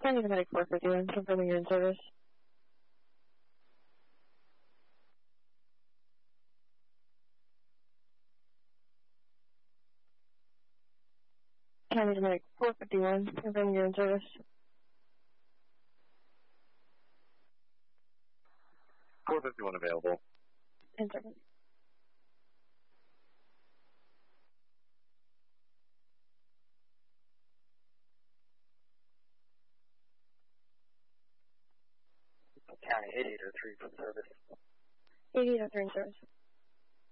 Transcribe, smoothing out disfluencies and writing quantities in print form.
County Medic 451, confirming you're in service. County Medic 451, confirming you're in service. $451 available. In service. County 8803 for service. 8803 in service.